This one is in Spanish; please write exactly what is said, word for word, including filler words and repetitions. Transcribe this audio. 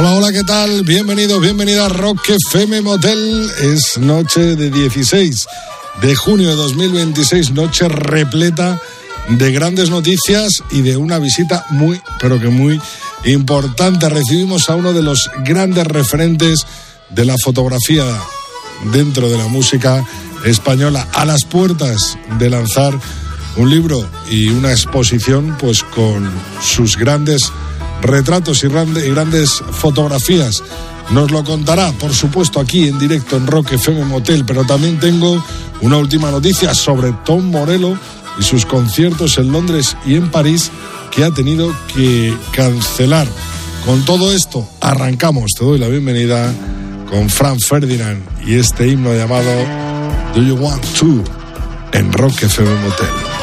Hola, hola, ¿qué tal? Bienvenidos, bienvenida a Rock F M Motel. Es noche de dieciséis de junio de dos mil veintiséis, noche repleta de grandes noticias y de una visita muy, pero que muy importante. Recibimos a uno de los grandes referentes de la fotografía dentro de la música española, a las puertas de lanzar un libro y una exposición, pues con sus grandes retratos y grandes fotografías. Nos lo contará, por supuesto, aquí en directo en Rock F M Motel, pero también tengo una última noticia sobre Tom Morello y sus conciertos en Londres y en París que ha tenido que cancelar. Con todo esto, arrancamos. Te doy la bienvenida con Frank Ferdinand y este himno llamado Do You Want To en Rock F M Motel.